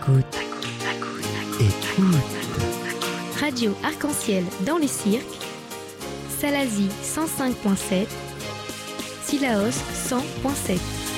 Écoute. Radio Arc-en-Ciel dans les cirques, Salazie 105.7, Sillaos 100.7.